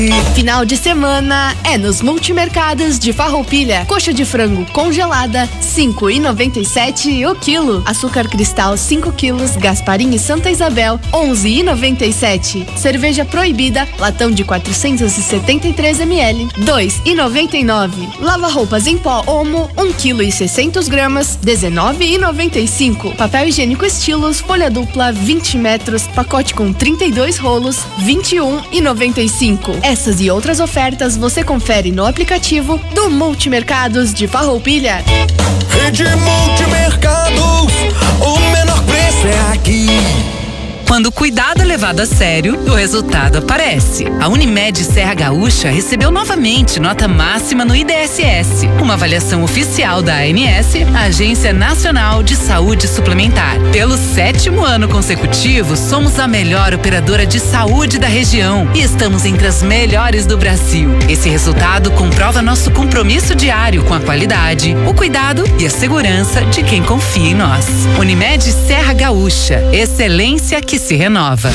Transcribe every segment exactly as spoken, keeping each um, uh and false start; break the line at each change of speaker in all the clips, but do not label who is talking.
Final de semana é nos multimercados de Farroupilha. Coxa de frango congelada, cinco e noventa e sete o quilo. Açúcar cristal, cinco quilos. Gasparim e Santa Isabel, onze e noventa e sete. Cerveja proibida, latão de quatrocentos e setenta e três mililitros, dois e noventa e nove. Lava roupas em pó Omo, um quilo e seiscentos gramas, dezenove e noventa e cinco. Papel higiênico Estilos, folha dupla, vinte metros, pacote com trinta e dois rolos, vinte e um e noventa e cinco. Essas e outras ofertas você confere no aplicativo do Multimercados de Farroupilha.
Rede Multimercados, o menor preço é aqui.
Quando o cuidado é levado a sério, o resultado aparece. A Unimed Serra Gaúcha recebeu novamente nota máxima no I D S S, uma avaliação oficial da A N S, a Agência Nacional de Saúde Suplementar. Pelo sétimo ano consecutivo, somos a melhor operadora de saúde da região e estamos entre as melhores do Brasil. Esse resultado comprova nosso compromisso diário com a qualidade, o cuidado e a segurança de quem confia em nós. Unimed Serra Gaúcha, excelência que se renova.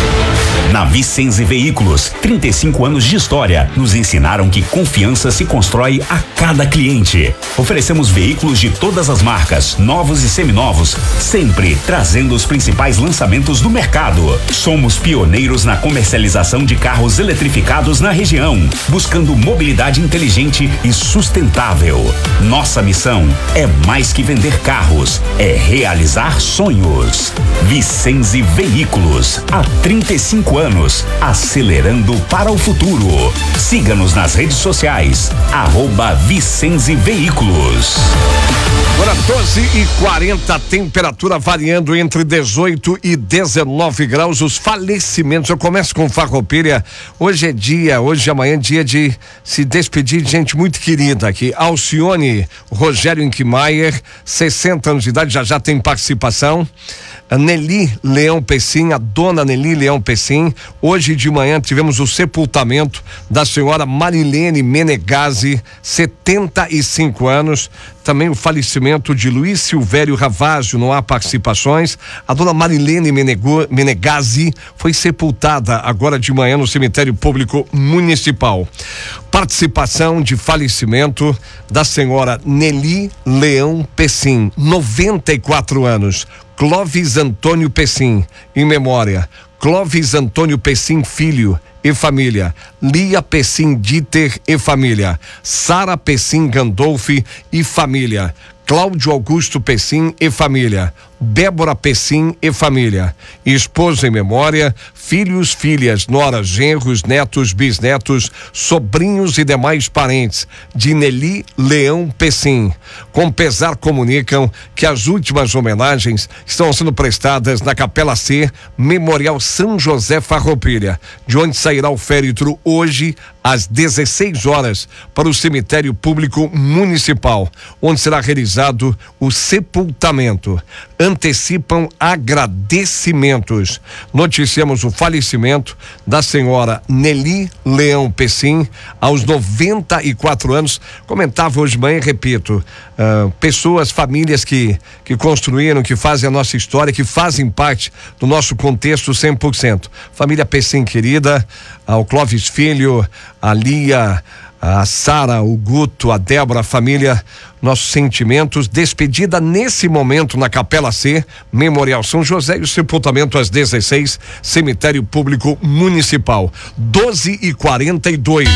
Na Vicenze Veículos, trinta e cinco anos de história nos ensinaram que confiança se constrói a cada cliente. Oferecemos veículos de todas as marcas, novos e seminovos, sempre trazendo os principais lançamentos do mercado. Somos pioneiros na comercialização de carros eletrificados na região, buscando mobilidade inteligente e sustentável. Nossa missão é mais que vender carros, é realizar sonhos. Vicenze Veículos, há trinta e cinco anos, acelerando para o futuro. Siga-nos nas redes sociais, arroba Vicenze Veículos.
Agora doze e quarenta, temperatura variando entre dezoito e dezenove graus. Os falecimentos, eu começo com Farroupilha. Hoje é dia, hoje e amanhã é dia de se despedir de gente muito querida aqui. Alcione Rogério Inquimayer, sessenta anos de idade, já já tem participação. A Nelly Leão Pessim, a dona Nelly Leão Pessim. Hoje de manhã tivemos o sepultamento da senhora Marilene Menegazzi, setenta e cinco anos. Também o falecimento de Luiz Silvério Ravazio, não há participações. A dona Marilene Menego, Menegazzi foi sepultada agora de manhã no cemitério público municipal. Participação de falecimento da senhora Nelly Leão Pessim, noventa e quatro anos. Clóvis Antônio Pessim, em memória. Clóvis Antônio Pessim Filho e família. Lia Pessim Dieter e família. Sara Pessim Gandolfi e família. Cláudio Augusto Pessim e família. Débora Pessim e família. Esposa em memória, filhos, filhas, noras, genros, netos, bisnetos, sobrinhos e demais parentes de Nelly Leão Pessim. Com pesar comunicam que as últimas homenagens estão sendo prestadas na Capela C, Memorial São José Farroupilha, de onde sairá o féretro hoje às dezesseis horas para o cemitério público municipal, onde será realizado o sepultamento. Antecipam agradecimentos. Noticiamos o falecimento da senhora Nelly Leão Pessim aos noventa e quatro anos. Comentava hoje de manhã, repito, uh, pessoas, famílias que, que construíram, que fazem a nossa história, que fazem parte do nosso contexto cem por cento. Família Pessim querida, ao Clóvis Filho, a Lia, a Sara, o Guto, a Débora, a família, nossos sentimentos. Despedida nesse momento na Capela C, Memorial São José, e o sepultamento às dezesseis, cemitério público municipal. doze e quarenta e dois.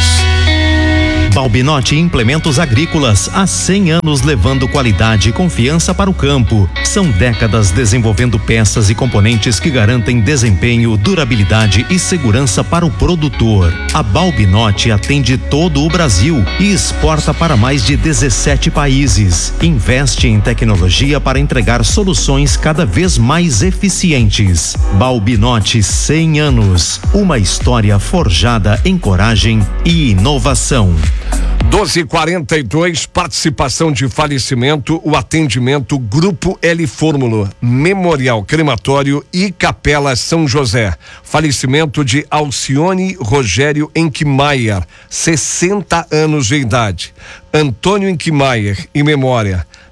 Balbinotti Implementos Agrícolas, há cem anos levando qualidade e confiança para o campo. São décadas desenvolvendo peças e componentes que garantem desempenho, durabilidade e segurança para o produtor. A Balbinotti atende todo o Brasil e exporta para mais de dezessete países. Investe em tecnologia para entregar soluções cada vez mais eficientes. Balbinotti, cem anos. Uma história forjada em coragem e inovação.
doze e quarenta e dois, participação de falecimento, o atendimento Grupo L Fórmula, Memorial Crematório e Capela São José. Falecimento de Alcione Rogério Inquimayer, sessenta anos de idade. Antônio Inquimayer, em memória.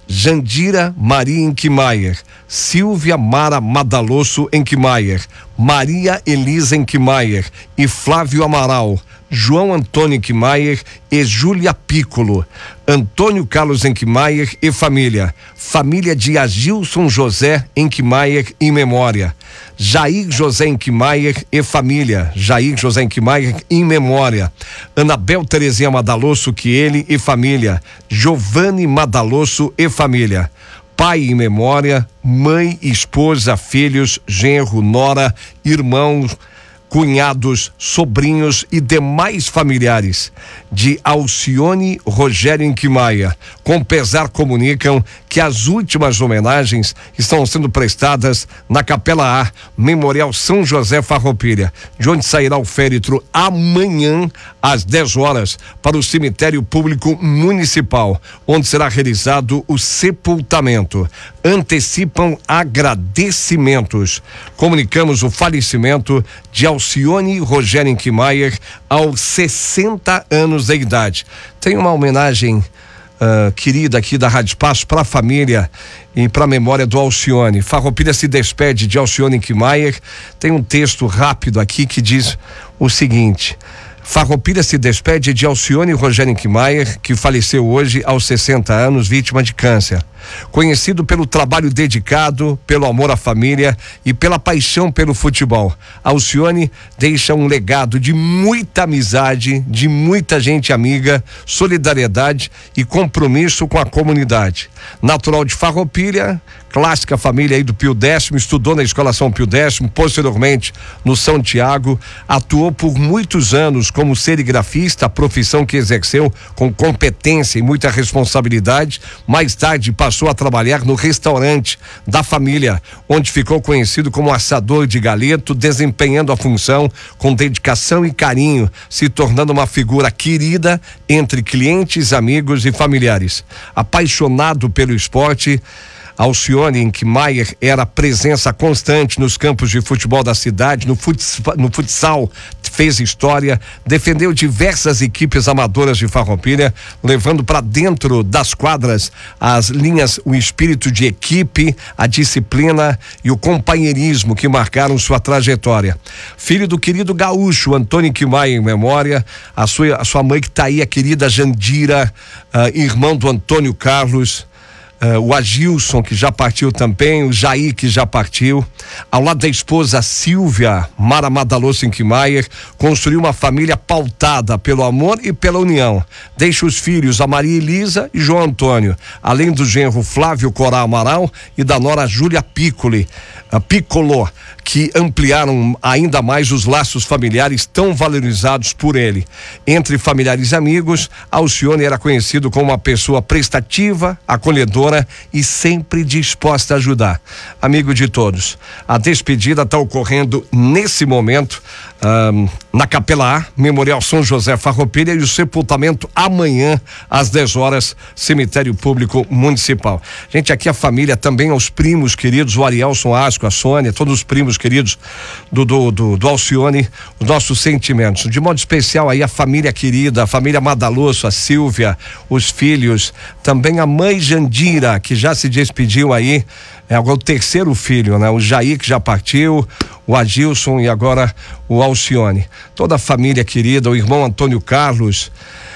Jandira Maria Enquimaier, Silvia Mara Madalosso Enquimaier, Maria Elisa Enquimaier e Flávio Amaral, João Antônio Enquimaier e Júlia Piccolo, Antônio Carlos Enquimaier e família, família de Agilson José Enquimaier em memória, Jair José Enquimaier e família, Jair José Enquimaier em memória, Anabel Terezinha Madalosso que ele e família, Giovanni Madalosso e família, pai em memória, mãe, esposa, filhos, genro, nora, irmãos, cunhados, sobrinhos e demais familiares de Alcione Rogério Enquimaier, com pesar comunicam que as últimas homenagens estão sendo prestadas na Capela A, Memorial São José Farroupilha, de onde sairá o féretro amanhã às dez horas para o cemitério público municipal, onde será realizado o sepultamento. Antecipam agradecimentos. Comunicamos o falecimento de Alcione Rogério Enquimaier aos sessenta anos de idade. Tem uma homenagem uh, querida aqui da Rádio Espaço para a família e para a memória do Alcione. Farroupilha se despede de Alcione Enquimaier. Tem um texto rápido aqui que diz o seguinte: Farroupilha se despede de Alcione Rogério Enquimaier, que faleceu hoje aos sessenta anos, vítima de câncer. Conhecido pelo trabalho dedicado, pelo amor à família e pela paixão pelo futebol, Alcione deixa um legado de muita amizade, de muita gente amiga, solidariedade e compromisso com a comunidade. Natural de Farroupilha, clássica família aí do Pio Décimo, estudou na Escola São Pio Décimo, posteriormente no São Tiago, atuou por muitos anos como serigrafista, profissão que exerceu com competência e muita responsabilidade. Mais tarde passou a trabalhar no restaurante da família, onde ficou conhecido como assador de galeto, desempenhando a função com dedicação e carinho, se tornando uma figura querida entre clientes, amigos e familiares. Apaixonado pelo esporte, Alcione Enquimaier era presença constante nos campos de futebol da cidade, no futsal, no futsal fez história, defendeu diversas equipes amadoras de Farroupilha, levando para dentro das quadras as linhas, o espírito de equipe, a disciplina e o companheirismo que marcaram sua trajetória. Filho do querido gaúcho Antônio Enquimaier em memória, a sua, a sua mãe que tá aí, a querida Jandira, uh, irmão do Antônio Carlos, Uh, o Agilson, que já partiu também, o Jair, que já partiu, ao lado da esposa Silvia Mara Madalosso Enquimaier, construiu uma família pautada pelo amor e pela união. Deixa os filhos a Maria Elisa e João Antônio, além do genro Flávio Corá Amaral e da nora Júlia Piccoli, uh, Piccolo, que ampliaram ainda mais os laços familiares tão valorizados por ele. Entre familiares e amigos, Alcione era conhecido como uma pessoa prestativa, acolhedora e sempre disposta a ajudar. Amigo de todos, a despedida está ocorrendo nesse momento um, na Capela A, Memorial São José Farroupilha, e o sepultamento amanhã às dez horas, cemitério público municipal. Gente, aqui a família também, aos primos queridos, o Arielson Asco, a Sônia, todos os primos queridos do, do, do, do Alcione, os nossos sentimentos. De modo especial aí a família querida, a família Madalosso, a Silvia, os filhos, também a mãe Jandira, que já se despediu aí, é agora o terceiro filho, né? O Jair, que já partiu, o Agilson e agora o Alcione. Toda a família querida, o irmão Antônio Carlos,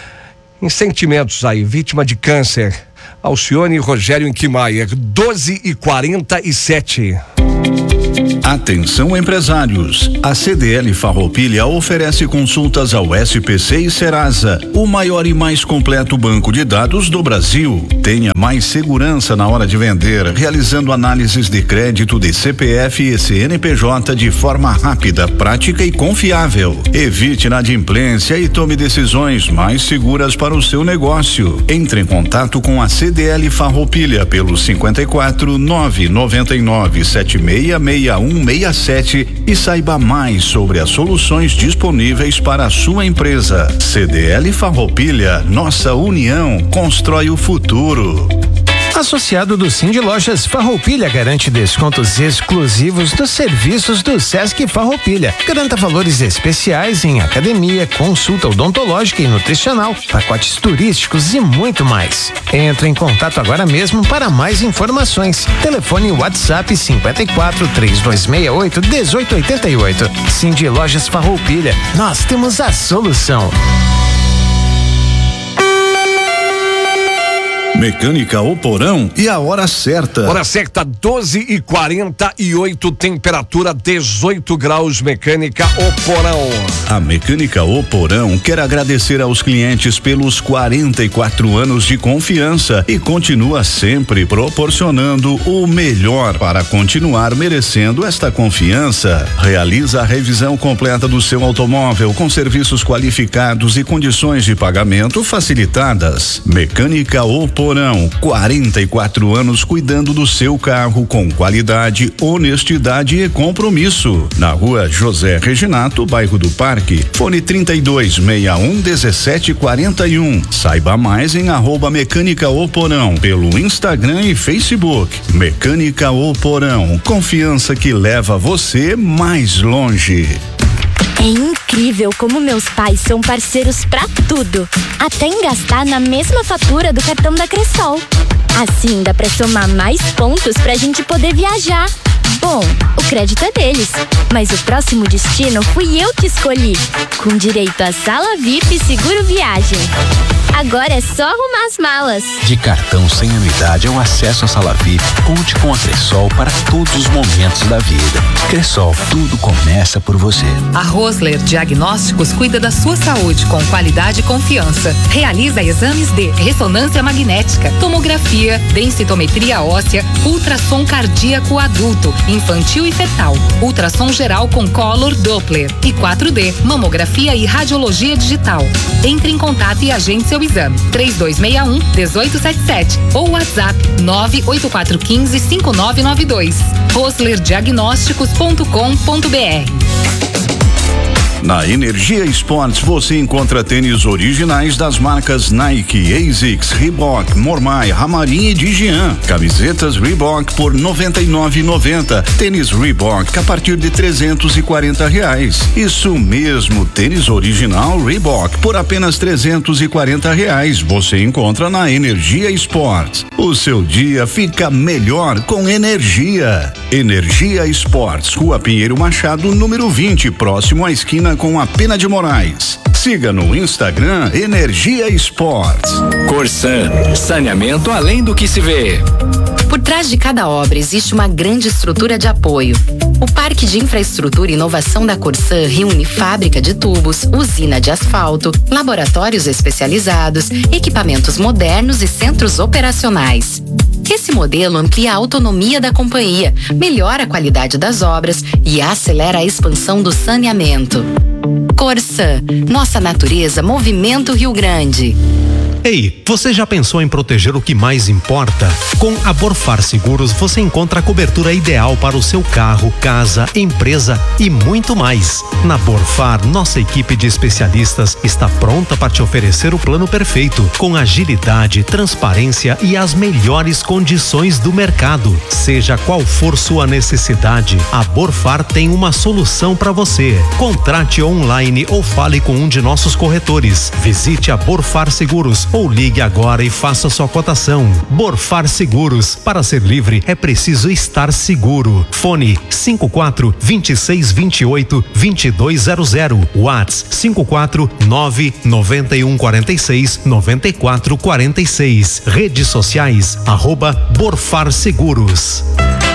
em sentimentos aí, vítima de câncer. Alcione Rogério Enquimaier, doze e quarenta e sete.
Atenção empresários, a C D L Farroupilha oferece consultas ao S P C e Serasa, o maior e mais completo banco de dados do Brasil. Tenha mais segurança na hora de vender, realizando análises de crédito de C P F e C N P J de forma rápida, prática e confiável. Evite inadimplência e tome decisões mais seguras para o seu negócio. Entre em contato com a C D L Farroupilha pelo cinquenta e quatro, nove noventa e nove, setenta e seis, sessenta e um sessenta e sete e saiba mais sobre as soluções disponíveis para a sua empresa. C D L Farroupilha, nossa união constrói o futuro.
Associado do Cindy Lojas Farroupilha garante descontos exclusivos dos serviços do Sesc Farroupilha. Garanta valores especiais em academia, consulta odontológica e nutricional, pacotes turísticos e muito mais. Entre em contato agora mesmo para mais informações. Telefone WhatsApp cinquenta e quatro, três dois seis oito, um oito oito oito. Cindy Lojas Farroupilha. Nós temos a solução.
Mecânica O Porão e a hora certa.
Hora certa, doze e quarenta e oito, temperatura dezoito graus, Mecânica O Porão.
A Mecânica O Porão quer agradecer aos clientes pelos quarenta e quatro anos de confiança e continua sempre proporcionando o melhor para continuar merecendo esta confiança. Realiza a revisão completa do seu automóvel com serviços qualificados e condições de pagamento facilitadas. Mecânica O Porão, quarenta e quatro anos cuidando do seu carro com qualidade, honestidade e compromisso. Na rua José Reginato, bairro do Parque. Fone trinta e dois, sessenta e um, dezessete quarenta e um. Saiba mais em arroba Mecânica O Porão pelo Instagram e Facebook. Mecânica O Porão, confiança que leva você mais longe.
É incrível como meus pais são parceiros pra tudo, até em gastar na mesma fatura do cartão da Cressol. Assim dá pra somar mais pontos pra gente poder viajar. Bom, o crédito é deles, mas o próximo destino fui eu que escolhi, com direito a sala V I P e seguro viagem. Agora é só arrumar as malas.
De cartão sem anuidade ao acesso à sala V I P, conte com a Cressol para todos os momentos da vida. Cressol, tudo começa por você.
A Rosler Diagnósticos cuida da sua saúde com qualidade e confiança. Realiza exames de ressonância magnética, tomografia, densitometria óssea, ultrassom cardíaco adulto, infantil e fetal, ultrassom geral com Color Doppler e quatro D, mamografia e radiologia digital. Entre em contato e agende seu exame. três dois seis um, um oito sete sete ou WhatsApp nove oito quatro um cinco, cinco nove nove dois. rosler diagnósticos ponto com ponto br.
Na Energia Esportes você encontra tênis originais das marcas Nike, ASICS, Reebok, Mormai, Ramarim e Digian. Camisetas Reebok por noventa e nove reais e noventa centavos. Tênis Reebok a partir de trezentos e quarenta reais. Isso mesmo, tênis original Reebok por apenas trezentos e quarenta reais. Você encontra na Energia Esportes. O seu dia fica melhor com energia. Energia Esportes, Rua Pinheiro Machado, número vinte, próximo à esquina com a Pena de Moraes. Siga no Instagram Energia Esportes.
Corsan, saneamento além do que se vê.
Por trás de cada obra existe uma grande estrutura de apoio. O Parque de Infraestrutura e Inovação da Corsan reúne fábrica de tubos, usina de asfalto, laboratórios especializados, equipamentos modernos e centros operacionais. Esse modelo amplia a autonomia da companhia, melhora a qualidade das obras e acelera a expansão do saneamento. Corsan, nossa natureza, Movimento Rio Grande.
Ei, você já pensou em proteger o que mais importa? Com a Borfar Seguros você encontra a cobertura ideal para o seu carro, casa, empresa e muito mais. Na Borfar, nossa equipe de especialistas está pronta para te oferecer o plano perfeito, com agilidade, transparência e as melhores condições do mercado. Seja qual for sua necessidade, a Borfar tem uma solução para você. Contrate online ou fale com um de nossos corretores. Visite a Borfar Seguros ou ligue agora e faça sua cotação. Borfar Seguros. Para ser livre é preciso estar seguro. Fone cinco quatro, dois seis dois oito, dois dois zero zero. WhatsApp cinco quatro nove, nove um quatro seis, nove quatro quatro seis. Redes sociais arroba Borfar Seguros.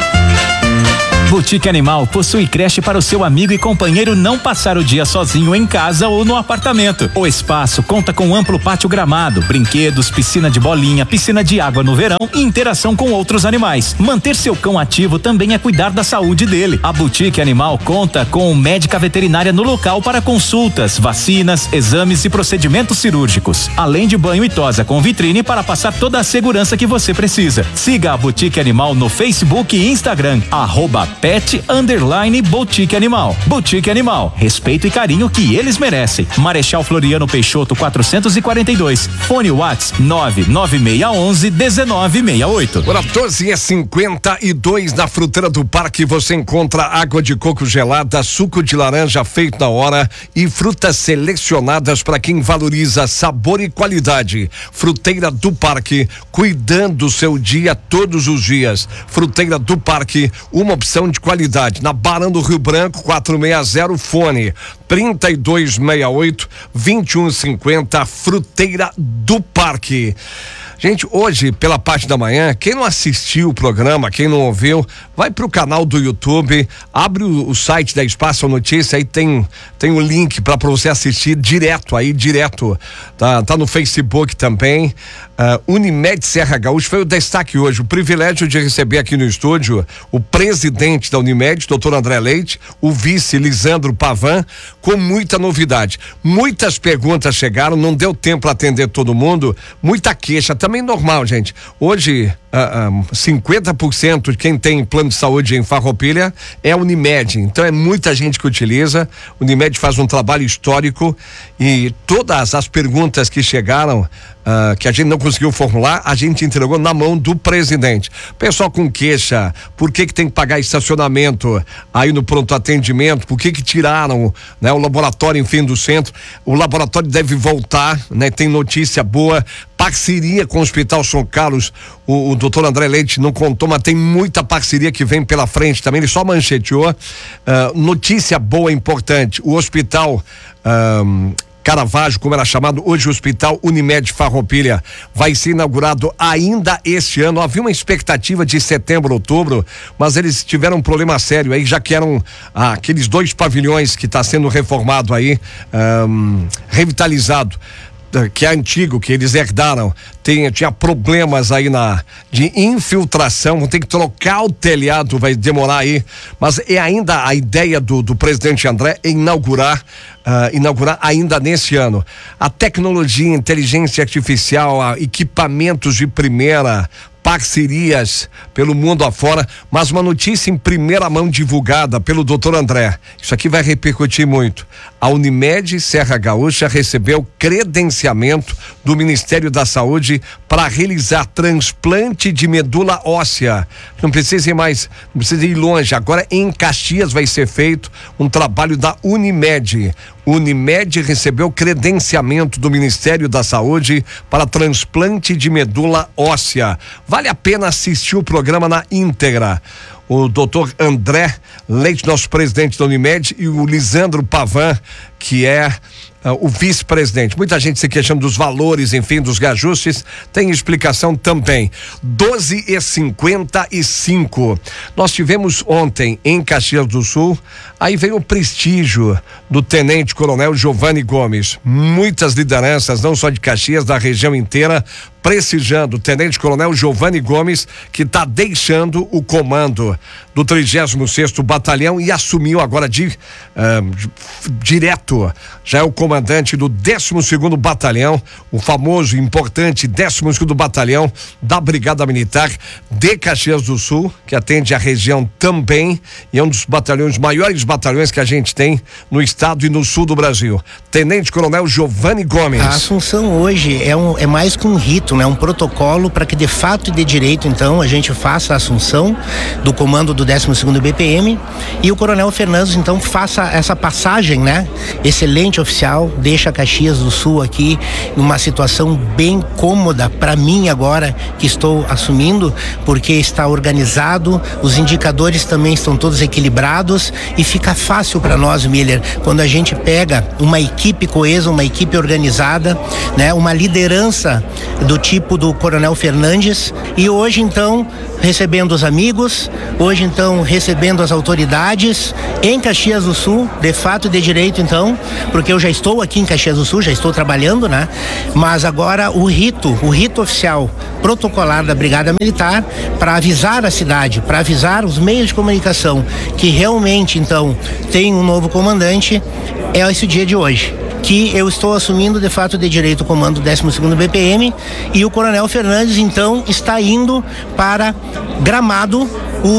Boutique Animal possui creche para o seu amigo e companheiro não passar o dia sozinho em casa ou no apartamento. O espaço conta com amplo pátio gramado, brinquedos, piscina de bolinha, piscina de água no verão e interação com outros animais. Manter seu cão ativo também é cuidar da saúde dele. A Boutique Animal conta com médica veterinária no local para consultas, vacinas, exames e procedimentos cirúrgicos, além de banho e tosa com vitrine para passar toda a segurança que você precisa. Siga a Boutique Animal no Facebook e Instagram, arroba Pet Underline Boutique Animal. Boutique Animal, respeito e carinho que eles merecem. Marechal Floriano Peixoto quatrocentos e quarenta e dois. Fone Whats nove nove seis onze dezenove sessenta e oito.
Hora doze e cinquenta e dois, na Fruteira do Parque você encontra água de coco gelada, suco de laranja feito na hora e frutas selecionadas para quem valoriza sabor e qualidade. Fruteira do Parque, cuidando do seu dia todos os dias. Fruteira do Parque, uma opção de qualidade. Na Barão do Rio Branco, quatro seis zero, fone trinta e dois sessenta e oito, vinte e um cinquenta, Fruteira do Parque. Gente, hoje, pela parte da manhã, quem não assistiu o programa, quem não ouviu, vai pro canal do YouTube, abre o, o site da Espaço Notícia, aí tem tem um link para você assistir direto aí, direto, tá, tá no Facebook também. Uh, Unimed Serra Gaúcha foi o destaque hoje, o privilégio de receber aqui no estúdio o presidente da Unimed, doutor André Leite, o vice Lisandro Pavan, com muita novidade. Muitas perguntas chegaram, não deu tempo para atender todo mundo, muita queixa, também normal, gente. Hoje, uh, um, cinquenta por cento de quem tem plano de saúde em Farroupilha é a Unimed, então é muita gente que utiliza. Unimed faz um trabalho histórico e todas as perguntas que chegaram, uh, que a gente não conseguiu formular, a gente entregou na mão do presidente. Pessoal com queixa, por que que tem que pagar estacionamento aí no pronto atendimento, por que que tiraram, né, o laboratório, enfim, do centro. O laboratório deve voltar, né, tem notícia boa, parceria com o Hospital São Carlos, o, o doutor André Leite não contou, mas tem muita parceria que vem pela frente também, ele só mancheteou. Uh, notícia boa, importante, o hospital um, Caravaggio, como era chamado hoje, o Hospital Unimed Farroupilha, vai ser inaugurado ainda este ano. Havia uma expectativa de setembro, outubro, mas eles tiveram um problema sério aí, já que eram ah, aqueles dois pavilhões que está sendo reformado aí, um, revitalizado, que é antigo, que eles herdaram, tem, tinha problemas aí na de infiltração, vão ter que trocar o telhado, vai demorar aí, mas é ainda a ideia do, do presidente André é inaugurar, uh, inaugurar ainda nesse ano. A tecnologia, inteligência artificial, a equipamentos de primeira, parcerias pelo mundo afora, mas uma notícia em primeira mão divulgada pelo doutor André. Isso aqui vai repercutir muito. A Unimed Serra Gaúcha recebeu credenciamento do Ministério da Saúde para realizar transplante de medula óssea. Não precisa ir mais, não precisa ir longe. Agora em Caxias vai ser feito um trabalho da Unimed. Unimed recebeu credenciamento do Ministério da Saúde para transplante de medula óssea. Vale a pena assistir o programa na íntegra. O doutor André Leite, nosso presidente da Unimed, e o Lisandro Pavan, que é uh, o vice-presidente. Muita gente se queixando dos valores, enfim, dos reajustes, tem explicação também. doze e cinquenta e cinco. Nós tivemos ontem em Caxias do Sul, aí veio o prestígio do Tenente Coronel Giovanni Gomes. Muitas lideranças, não só de Caxias, da região inteira, prestigiando o Tenente Coronel Giovanni Gomes, que está deixando o comando do trigésimo sexto Batalhão e assumiu agora de uh, direto, já é o comandante do décimo segundo Batalhão, o famoso, importante décimo segundo Batalhão da Brigada Militar de Caxias do Sul, que atende a região também, e é um dos batalhões, maiores batalhões que a gente tem no estado e no sul do Brasil. Tenente Coronel Giovanni Gomes.
A assunção hoje é, um, é mais que um rito, né? Um protocolo para que de fato e de direito, então, a gente faça a assunção do comando do décimo segundo B P M e o Coronel Fernandes, então, faça essa passagem, né? Excelente oficial, deixa Caxias do Sul aqui numa situação bem cômoda para mim agora que estou assumindo, porque está organizado, os indicadores também estão todos equilibrados e fica fácil para nós, Miller, quando a gente pega uma equipe coesa, uma equipe organizada, né? Uma liderança do tipo do Coronel Fernandes, e hoje então recebendo os amigos, hoje então recebendo as autoridades em Caxias do Sul, de fato e de direito então, porque eu já estou aqui em Caxias do Sul, já estou trabalhando, né? Mas agora o rito, o rito oficial protocolar da Brigada Militar para avisar a cidade, para avisar os meios de comunicação que realmente então tem um novo comandante, é esse dia de hoje, que eu estou assumindo de fato de direito o comando do décimo segundo B P M, e o Coronel Fernandes então está indo para Gramado, o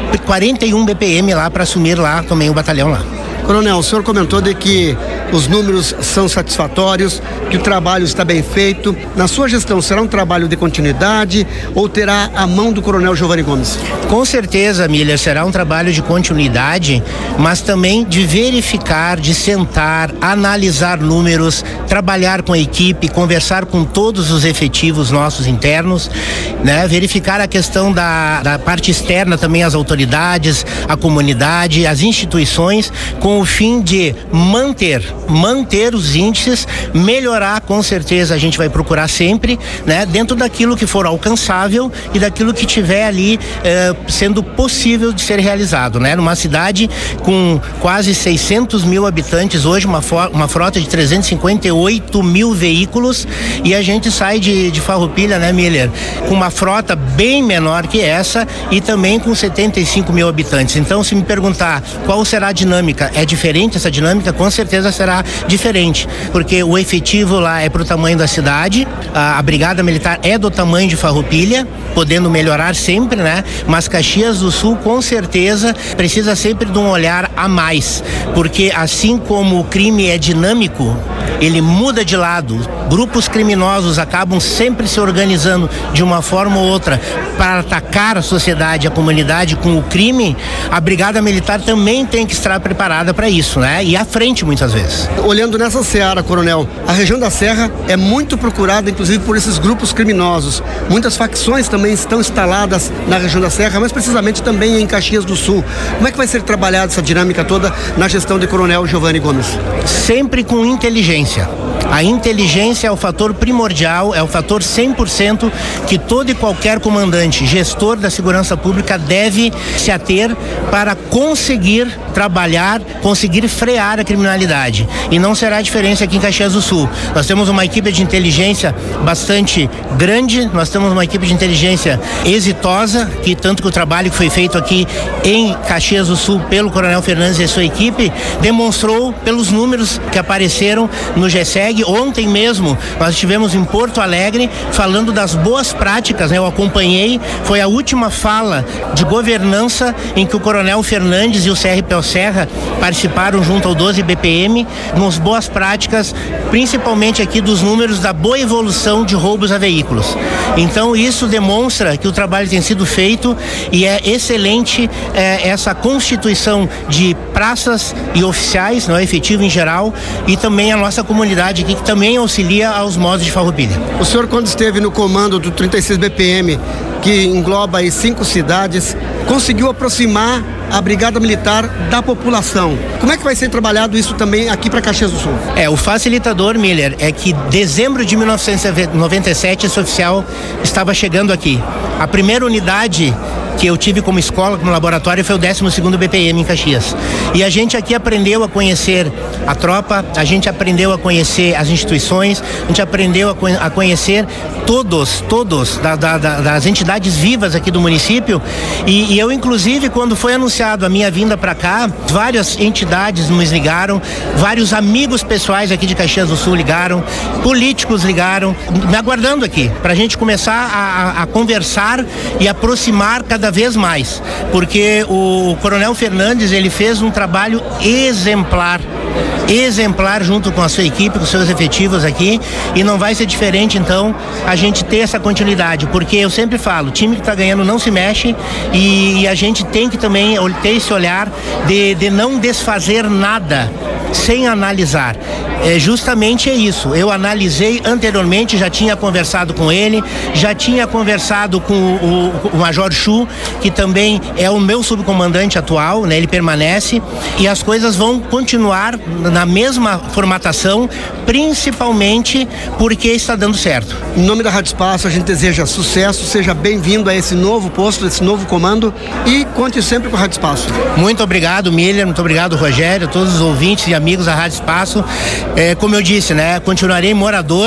quarenta e um B P M lá para assumir lá também o batalhão lá.
Coronel, o senhor comentou de que os números são satisfatórios, que o trabalho está bem feito. Na sua gestão, será um trabalho de continuidade ou terá a mão do Coronel Giovanni Gomes?
Com certeza, Miller, será um trabalho de continuidade, mas também de verificar, de sentar, analisar números, trabalhar com a equipe, conversar com todos os efetivos nossos internos, né? Verificar a questão da, da parte externa também, as autoridades, a comunidade, as instituições, com o fim de manter, manter os índices, melhorar, com certeza a gente vai procurar sempre, né? Dentro daquilo que for alcançável e daquilo que tiver ali eh, sendo possível de ser realizado, né? Numa cidade com quase seiscentos mil habitantes, hoje uma, uma frota de trezentos e cinquenta e oito mil veículos, e a gente sai de, de Farroupilha, né, Miller, com uma frota bem menor que essa e também com setenta e cinco mil habitantes. Então, se me perguntar qual será a dinâmica, é diferente essa dinâmica? Com certeza será diferente, porque o efetivo lá é pro tamanho da cidade, a, a Brigada Militar é do tamanho de Farroupilha, podendo melhorar sempre, né? Mas Caxias do Sul, com certeza, precisa sempre de um olhar a mais, porque assim como o crime é dinâmico, ele muda de lado. Grupos criminosos acabam sempre se organizando de uma forma ou outra para atacar a sociedade, a comunidade com o crime. A Brigada Militar também tem que estar preparada para isso, né? E à frente muitas vezes.
Olhando nessa seara, Coronel, a região da Serra é muito procurada, inclusive por esses grupos criminosos. Muitas facções também estão instaladas na região da Serra, mas precisamente também em Caxias do Sul. Como é que vai ser trabalhada essa dinâmica toda na gestão de Coronel Giovanni Gomes?
Sempre com inteligência. A inteligência é o fator primordial, é o fator cem por cento que todo e qualquer comandante, gestor da segurança pública deve se ater para conseguir trabalhar, conseguir frear a criminalidade. E não será diferente aqui em Caxias do Sul. Nós temos uma equipe de inteligência bastante grande, nós temos uma equipe de inteligência exitosa, que tanto que o trabalho que foi feito aqui em Caxias do Sul pelo Coronel Fernandes e sua equipe demonstrou pelos números que apareceram no G S E G. Ontem mesmo nós estivemos em Porto Alegre falando das boas práticas, né? Eu acompanhei, foi a última fala de governança em que o Coronel Fernandes e o C R P O Serra participaram junto ao doze B P M, nos boas práticas, principalmente aqui dos números da boa evolução de roubos a veículos. Então isso demonstra que o trabalho tem sido feito e é excelente é, essa constituição de praças e oficiais, não é, efetivo em geral, e também a nossa comunidade aqui, que também auxilia aos modos de Farroupilha.
O senhor, quando esteve no comando do trinta e seis B P M, que engloba aí cinco cidades, conseguiu aproximar a Brigada Militar da população. Como é que vai ser trabalhado isso também aqui para Caxias do Sul?
É, o facilitador, Miller, é que dezembro de mil novecentos e noventa e sete esse oficial estava chegando aqui. A primeira unidade que eu tive como escola, como laboratório, foi o décimo segundo B P M em Caxias. E a gente aqui aprendeu a conhecer a tropa, a gente aprendeu a conhecer as instituições, a gente aprendeu a, co a conhecer todos, todos da, da, da, das entidades vivas aqui do município. E, e eu, inclusive, quando foi anunciado a minha vinda para cá, várias entidades nos ligaram, vários amigos pessoais aqui de Caxias do Sul ligaram, políticos ligaram, me aguardando aqui, para a gente começar a, a, a conversar e aproximar cada vez mais, porque o Coronel Fernandes, ele fez um trabalho exemplar, exemplar junto com a sua equipe, com seus efetivos aqui, e não vai ser diferente então a gente ter essa continuidade, porque eu sempre falo, o time que está ganhando não se mexe, e, e a gente tem que também ter esse olhar de, de não desfazer nada sem analisar. É, justamente é isso, eu analisei anteriormente, já tinha conversado com ele, já tinha conversado com o, o, o Major Chu, que também é o meu subcomandante atual, né? Ele permanece, e as coisas vão continuar na mesma formatação, principalmente porque está dando certo.
Em nome da Rádio Espaço, a gente deseja sucesso, seja bem-vindo a esse novo posto, esse novo comando, e conte sempre com a Rádio Espaço.
Muito obrigado, Miller, muito obrigado, Rogério, todos os ouvintes e amigos da Rádio Espaço. É, como eu disse, né, continuarei morador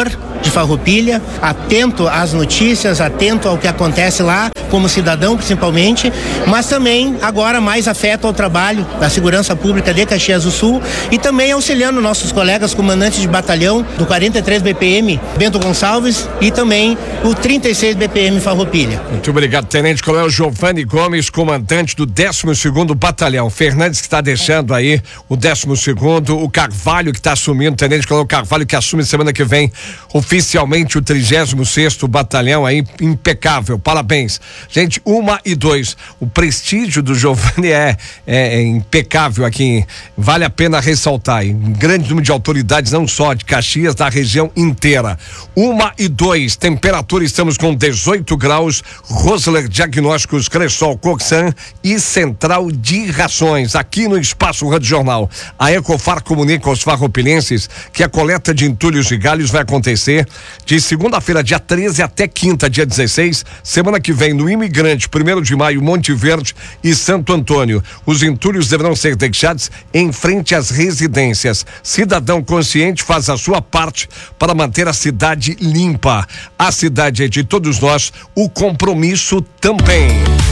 de Farroupilha, atento às notícias, atento ao que acontece lá, como cidadão principalmente, mas também agora mais afeto ao trabalho da Segurança Pública de Caxias do Sul e também auxiliando nossos colegas comandantes de batalhão do quarenta e três B P M Bento Gonçalves e também o trinta e seis B P M Farroupilha.
Muito obrigado, Tenente Coronel Giovanni Gomes, comandante do décimo segundo Batalhão. Fernandes que está deixando aí o décimo segundo, o Carvalho que está assumindo, Tenente Coronel Carvalho que assume semana que vem oficialmente o trigésimo sexto Batalhão aí, impecável, parabéns. Gente, uma e dois, o prestígio do Giovanni é, é, é impecável aqui, vale a pena ressaltar, em grande número de autoridades, não só de Caxias, da região inteira. Uma e dois, temperatura, estamos com dezoito graus, Rosler Diagnósticos, Cressol, Coxan e Central de Rações, aqui no Espaço Rádio Jornal. A Ecofar comunica aos farroupilenses que a coleta de entulhos e galhos vai acontecer de segunda-feira, dia treze, até quinta, dia dezesseis, semana que vem, no Imigrante, primeiro de maio, Monte Verde e Santo Antônio. Os entulhos deverão ser deixados em frente às residências. Cidadão consciente faz a sua parte para manter a cidade limpa. A cidade é de todos nós, o compromisso também.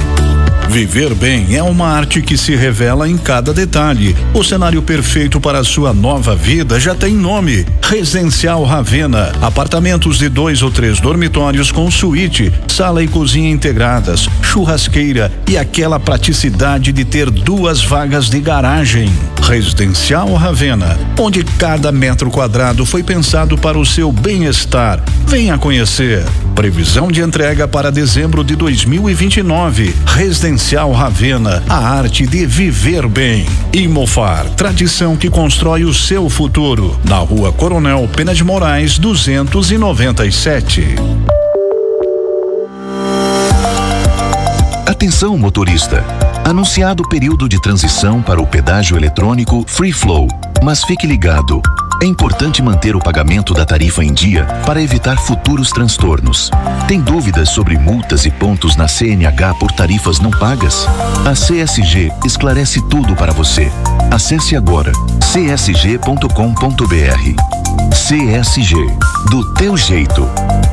Viver bem é uma arte que se revela em cada detalhe. O cenário perfeito para a sua nova vida já tem nome: Residencial Ravena. Apartamentos de dois ou três dormitórios com suíte, sala e cozinha integradas, churrasqueira e aquela praticidade de ter duas vagas de garagem. Residencial Ravena, onde cada metro quadrado foi pensado para o seu bem-estar. Venha conhecer. Previsão de entrega para dezembro de dois mil e vinte e nove. Residencial Ravena, a arte de viver bem. Imofar, tradição que constrói o seu futuro. Na Rua Coronel Pena de Moraes, duzentos e noventa e sete.
Atenção, motorista. Anunciado o período de transição para o pedágio eletrônico Free Flow, mas fique ligado. É importante manter o pagamento da tarifa em dia para evitar futuros transtornos. Tem dúvidas sobre multas e pontos na C N H por tarifas não pagas? A C S G esclarece tudo para você. Acesse agora c s g ponto com ponto b r. C S G, do teu jeito.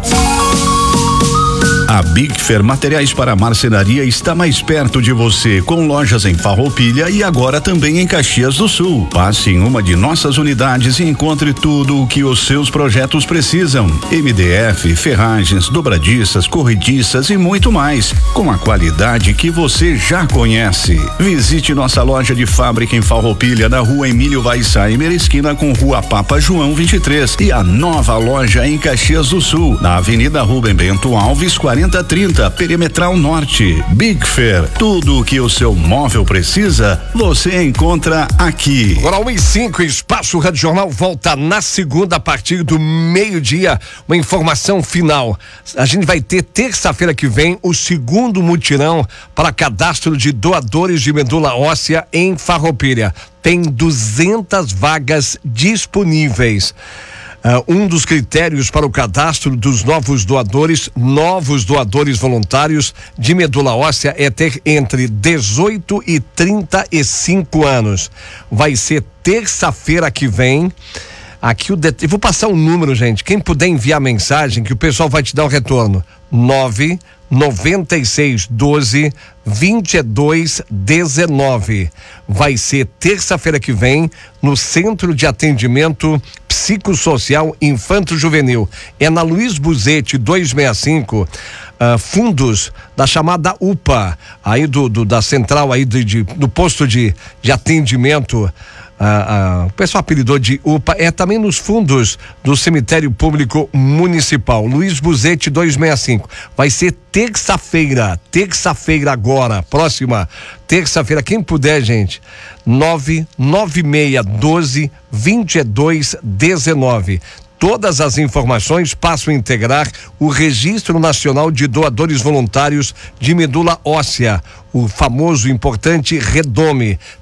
A Big Fair Materiais para Marcenaria está mais perto de você, com lojas em Farroupilha e agora também em Caxias do Sul. Passe em uma de nossas unidades e encontre tudo o que os seus projetos precisam. M D F, ferragens, dobradiças, corrediças e muito mais, com a qualidade que você já conhece. Visite nossa loja de fábrica em Farroupilha, na Rua Emílio Weissheimer, esquina com Rua Papa João vinte e três, e a nova loja em Caxias do Sul, na Avenida Rubem Bento Alves, quarenta trinta, Perimetral Norte. Big Fair, tudo o que o seu móvel precisa, você encontra aqui.
Agora um e cinco, Espaço Rádio Jornal volta na segunda a partir do meio-dia. Uma informação final. A gente vai ter terça-feira que vem o segundo mutirão para cadastro de doadores de medula óssea em Farroupilha. Tem duzentas vagas disponíveis. Uh, um dos critérios para o cadastro dos novos doadores, novos doadores voluntários de medula óssea, é ter entre dezoito e trinta e cinco anos. Vai ser terça-feira que vem. Aqui o det... Eu vou passar um número, gente. Quem puder enviar mensagem, que o pessoal vai te dar o retorno. nove noventa e seis doze vinte e dois dezenove. Vai ser terça-feira que vem no Centro de Atendimento Psicossocial Infanto-Juvenil. É na Luiz Buzetti duzentos e sessenta e cinco. Uh, fundos da chamada U P A, aí do, do da central aí de, de, do posto de, de atendimento. Ah, ah, o pessoal apelidou de U P A, é também nos fundos do Cemitério Público Municipal. Luiz Buzetti duzentos e sessenta e cinco. Vai ser terça-feira, terça-feira agora, próxima terça-feira, quem puder, gente, nove nove seis doze vinte e dois dezenove. Todas as informações passam a integrar o Registro Nacional de Doadores Voluntários de Medula Óssea, o famoso importante REDOME.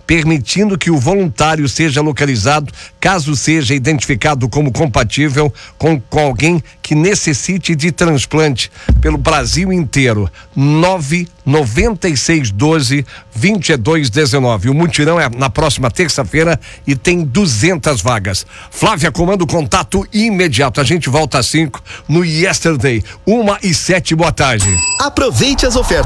permitindo que o voluntário seja localizado caso seja identificado como compatível com, com alguém que necessite de transplante pelo Brasil inteiro. nove noventa e seis doze vinte e dois dezenove. O mutirão é na próxima terça-feira e tem duzentas vagas. Flávia comanda o contato imediato. A gente volta às cinco no Yesterday, uma e sete. Boa tarde.
Aproveite as ofertas